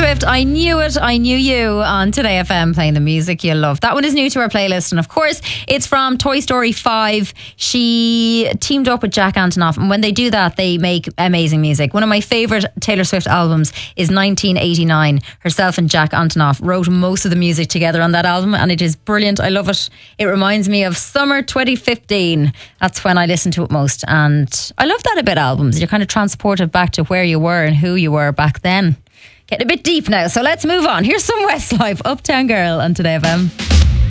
Swift, I Knew It, I Knew You on Today FM, playing the music you love. That one is new to our playlist, and of course it's from Toy Story 5. She teamed up with Jack Antonoff, and when they do that they make amazing music. One of my favourite Taylor Swift albums is 1989. Herself and Jack Antonoff wrote most of the music together on that album, and it is brilliant. I love it. It reminds me of summer 2015. That's when I listen to it most, and I love that about albums. You're kind of transported back to where you were and who you were back then. Getting a bit deep now, so let's move on. Here's some Westlife, Uptown Girl on Today FM.